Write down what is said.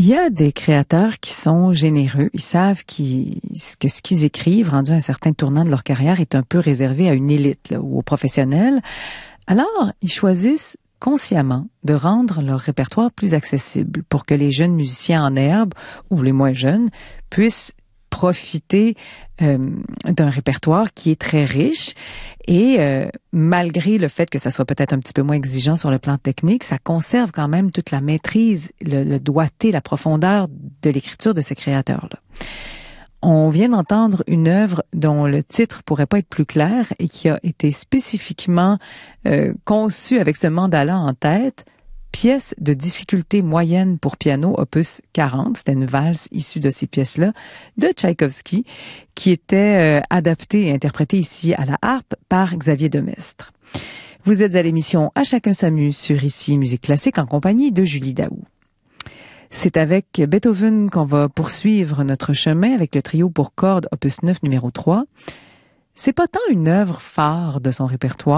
Il y a des créateurs qui sont généreux. Ils savent que ce qu'ils écrivent, rendu à un certain tournant de leur carrière, est un peu réservé à une élite là, ou aux professionnels. Alors, ils choisissent consciemment de rendre leur répertoire plus accessible pour que les jeunes musiciens en herbe ou les moins jeunes puissent profiter d'un répertoire qui est très riche et malgré le fait que ça soit peut-être un petit peu moins exigeant sur le plan technique, ça conserve quand même toute la maîtrise, le doigté, la profondeur de l'écriture de ces créateurs-là. On vient d'entendre une œuvre dont le titre pourrait pas être plus clair et qui a été spécifiquement conçue avec ce mandat-là en tête. Pièce de difficulté moyenne pour piano, opus 40. C'était une valse issue de ces pièces-là de Tchaïkovski qui était adaptée et interprétée ici à la harpe par Xavier Demestre. Vous êtes à l'émission À chacun s'amuse sur Ici Musique Classique en compagnie de Julie Daou. C'est avec Beethoven qu'on va poursuivre notre chemin avec le trio pour cordes opus 9 numéro 3. C'est pas tant une œuvre phare de son répertoire,